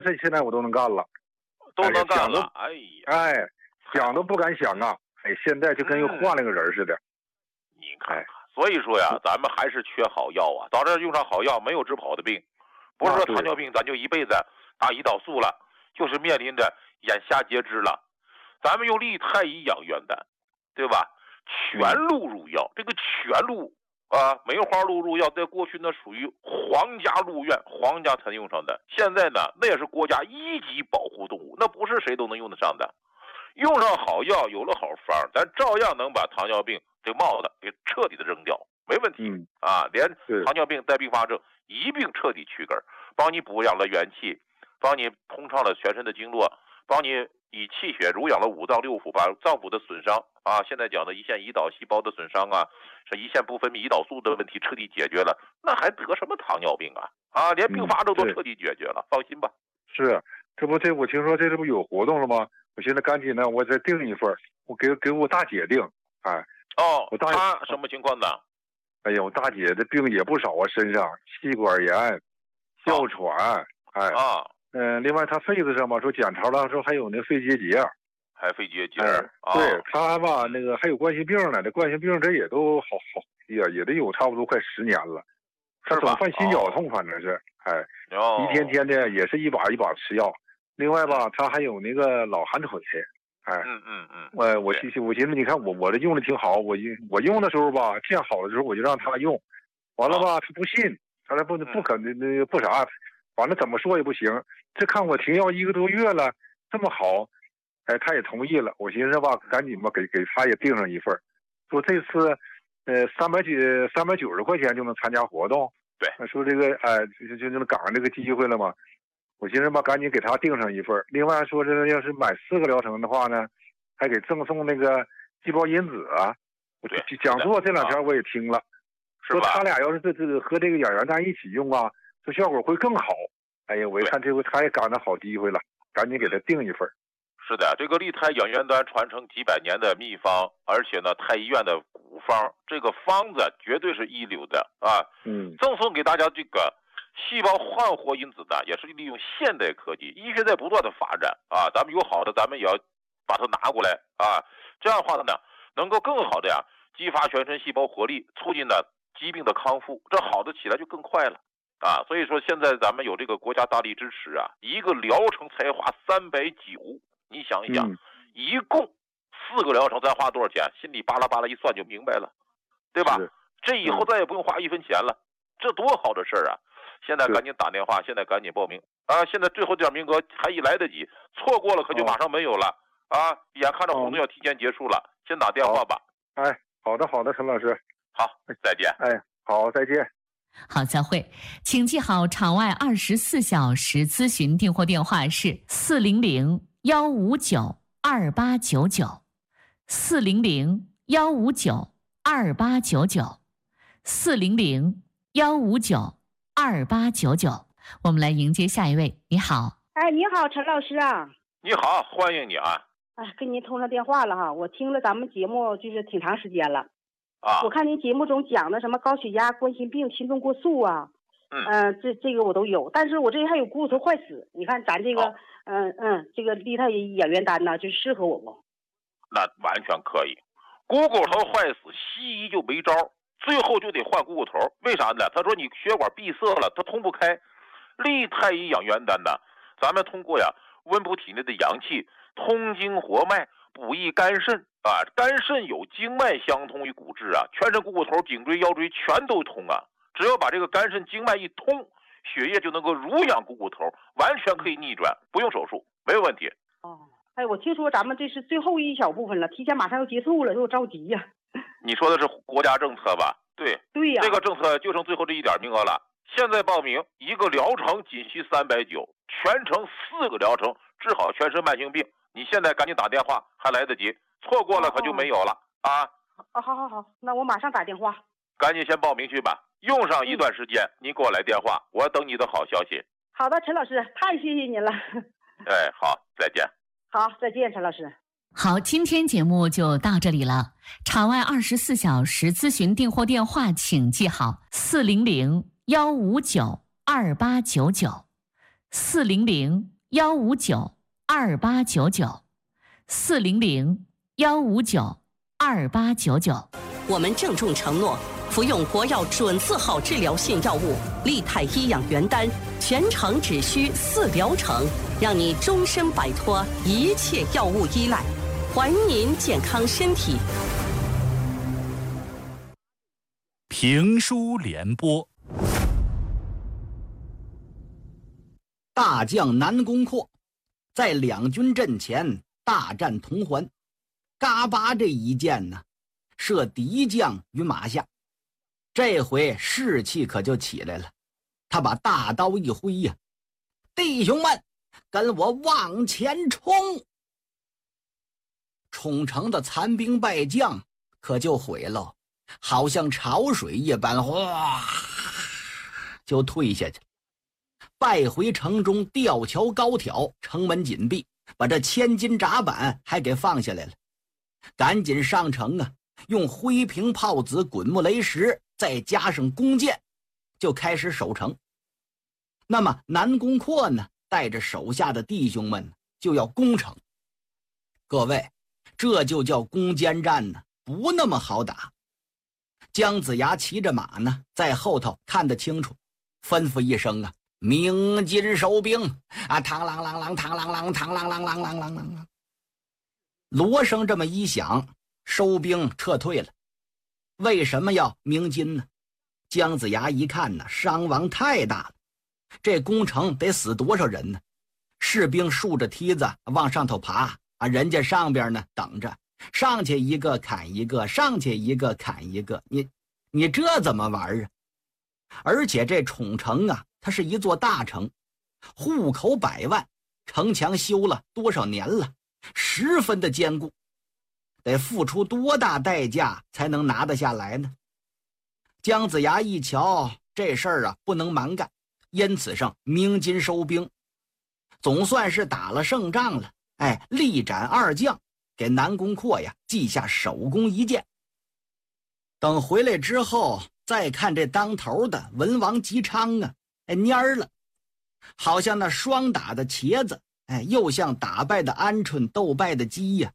这现在我都能干了， 都能干了。哎呀， 想都不敢想啊！现在就跟又换了个人似的。 你看看，所以说呀，咱们还是缺好药啊。早点用上好药，没有治不好的病。不是说糖尿病咱就一辈子打胰岛素了，就是面临着眼下截肢了。咱们用利太乙养元丹，对吧？全鹿入药，这个全鹿梅花鹿入药在过去呢属于皇家鹿苑，皇家才用上的。现在呢，那也是国家1级保护动物，那不是谁都能用得上的。用上好药，有了好方，咱照样能把糖尿病这帽子给彻底的扔掉，没问题连糖尿病带并发症一并彻底去根，帮你补养了元气，帮你通畅了全身的经络，帮你以气血濡养了五脏六腑，把脏腑的损伤现在讲的胰腺胰岛细胞的损伤是胰腺不分泌胰岛素的问题彻底解决了，那还得什么糖尿病连并发症都彻底解决了，放心吧。 是，我听说这不有活动了吗？我现在赶紧呢，我再订一份，我给我大姐订。我大姐她什么情况呢？ 哎呀，我大姐的病也不少身上气管炎、哮喘，另外她肺子上吧，说检查了说还有那肺结节， 还肺结节。 对，她吧那个还有冠心病呢，这冠心病这也都好也得有差不多快10年了，她总犯心绞痛，反正是一天天的也是一把一把吃药。另外吧，她还有那个老寒腿，我寻思你看我这用的挺好，我用的时候吧，见好的时候我就让她用，完了吧，她不信，她说不可能那个不啥，反正怎么说也不行。这看我停药1个多月了，这么好，她也同意了。我寻思吧，赶紧吧给她也订上一份，说这次390块钱就能参加活动。 对， 说这个就能赶上这个机会了嘛。我寻思吧，赶紧给他订上一份。另外说这要是买4个疗程的话呢，还给赠送那个细胞因子我讲座这2天我也听了，说他俩要是这个和这个养元丹一起用说效果会更好。哎呀，我一看这回他也赶上好机会了，赶紧给他订一份。 是的，这个利太养元丹传承几百年的秘方，而且呢太医院的古方，这个方子绝对是一流的赠送给大家这个细胞焕活因子呢，也是利用现代科技，医学在不断的发展咱们有好的，咱们也要把它拿过来这样的话呢，能够更好的激发全身细胞活力，促进呢疾病的康复，这好的起来就更快了所以说现在咱们有这个国家大力支持一个疗程才花390，你想一想，一共4个疗程咱花多少钱？心里巴拉巴拉一算就明白了，对吧？这以后再也不用花1分钱了，这多好的事儿现在赶紧打电话，现在赶紧报名现在最后这点名额还来得及，错过了可就马上没有了眼看着活动要提前结束了，先打电话吧。 好的，陈老师， 好，再见。 好，再见。 好，再会。请记好，场外24小时咨询订货电话是401-159-2899，401-159-2899，401-159-2899。我们来迎接下一位。你好。 你好，陈老师你好，欢迎你跟您通上电话了我听了咱们节目就是挺长时间了我看您节目中讲的什么高血压、冠心病、心动过速这个我都有，但是我这还有骨头坏死，你看咱这个这个利太养元丹就适合我不？ 那完全可以。股骨头坏死，西医就没招，最后就得换股骨头。为啥呢？他说你血管闭塞了，它通不开。利太医养元丹呢，咱们通过温补体内的阳气，通经活脉，补益肝肾肝肾有经脉相通于骨质全身股骨头、颈椎、腰椎全都通只要把这个肝肾经脉一通，血液就能够濡养股骨头，完全可以逆转，不用手术，没有问题。 我听说咱们这是最后一小部分了，提前马上要结束了，我着急你说的是国家政策吧？对呀， 这个政策就剩最后这一点名额了。现在报名一个疗程仅需390，全程4个疗程治好全身慢性病。你现在赶紧打电话，还来得及，错过了可就没有了好，那我马上打电话。 赶紧先报名去吧，用上一段时间，您给我来电话，我等你的好消息。 好的，陈老师，太谢谢您了。 好，再见。 好，再见，陈老师。 好，今天节目就到这里了。场外24小时咨询订货电话请记好：401-159-2899 ，400-159-2899，400-159-2899。 我们郑重承诺，服用国药准字号治疗性药物利泰医养元丹，全程只需4疗程，让你终身摆脱一切药物依赖，还您健康身体。 评书联播。 大将南宫阔在两军阵前大战铜环，嘎巴这一箭呢，射敌将于马下。这回士气可就起来了，他把大刀一挥呀，弟兄们，跟我往前冲！冲城的残兵败将可就毁了，好像潮水一般，哗，就退下去了。败回城中，吊桥高挑，城门紧闭，把这千斤闸板还给放下来了。赶紧上城啊，用灰瓶炮子、滚木雷石，再加上弓箭，就开始守城。那么南宫阔呢，带着手下的弟兄们就要攻城。各位，这就叫攻坚战呢，不那么好打。姜子牙骑着马呢，在后头看得清楚，吩咐一声啊，鸣金收兵啊！嘡啷啷啷，嘡啷啷，嘡啷啷啷啷啷啷。锣声这么一响，收兵撤退了。为什么要鸣金呢？姜子牙一看呢，伤亡太大了，这攻城得死多少人呢？士兵竖着梯子往上头爬啊，人家上边呢等着，上去一个砍一个，上去一个砍一个，你这怎么玩啊？而且这宠城啊，它是一座大城，户口100万，城墙修了多少年了，十分的坚固，得付出多大代价才能拿得下来呢？姜子牙一瞧这事儿啊，不能蛮干，因此上鸣金收兵，总算是打了胜仗了。哎，力斩2将，给南宫阔呀记下首功一件。等回来之后，再看这当头的文王姬昌啊，蔫儿了，好像那霜打的茄子，又像打败的鹌鹑斗败的鸡呀，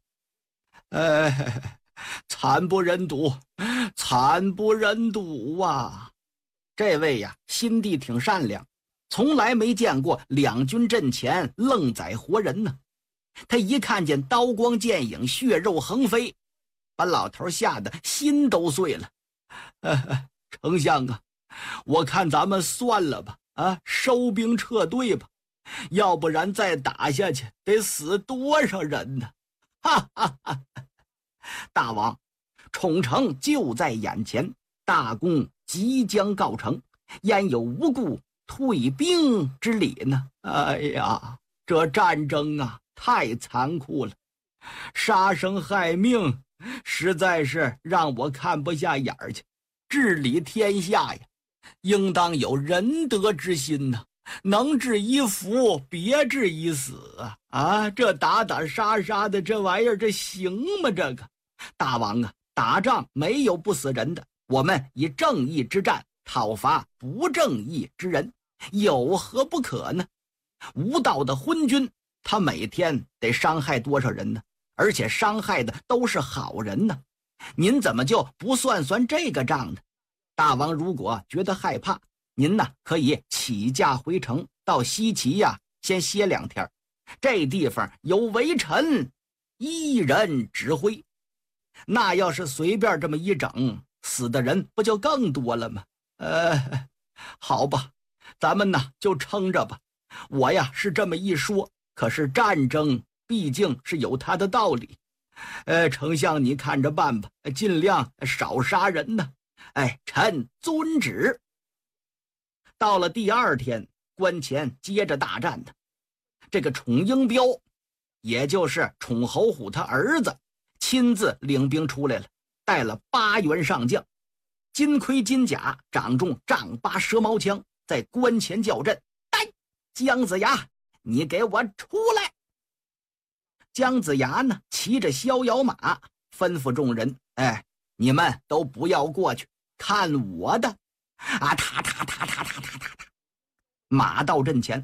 惨不忍睹，惨不忍睹啊！这位呀，心地挺善良，从来没见过两军阵前愣宰活人呢。他一看见刀光剑影，血肉横飞，把老头吓得心都碎了。丞相啊，我看咱们算了吧，收兵撤退吧，要不然再打下去得死多少人呢？哈哈哈！大王，宠城就在眼前，大功即将告成，焉有无故退兵之理呢？哎呀，这战争啊，太残酷了，杀生害命，实在是让我看不下眼儿去。治理天下呀，应当有仁德之心呐，能治一夫，别治一死啊！这打打杀杀的这玩意儿，这行吗？这个大王啊，打仗没有不死人的，我们以正义之战讨伐不正义之人，有何不可呢？无道的昏君，他每天得伤害多少人呢？而且伤害的都是好人呢。您怎么就不算算这个账呢？大王如果觉得害怕，您呢可以起驾回城，到西岐呀先歇2天。这地方由微臣一人指挥，那要是随便这么一整，死的人不就更多了吗？好吧，咱们呢就撑着吧。我呀是这么一说，可是战争毕竟是有它的道理。丞相你看着办吧，尽量少杀人呢。臣遵旨。到了第2天，关前接着大战的，这个宠英彪，也就是宠侯虎他儿子，亲自领兵出来了，带了8员上将，金盔金甲，掌中丈8蛇矛枪，在关前叫阵。姜子牙，你给我出来！姜子牙呢，骑着逍遥马，吩咐众人：你们都不要过去，看我的！踏踏踏踏踏踏踏踏！马到阵前，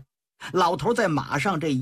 老头在马上这